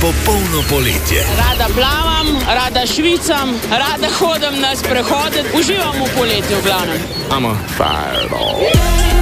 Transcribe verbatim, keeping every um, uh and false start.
popolno poletje. Rada plavam, rada švicam, rada hodim na sprehode, uživam v poletju v glavnem. I'm a fireball.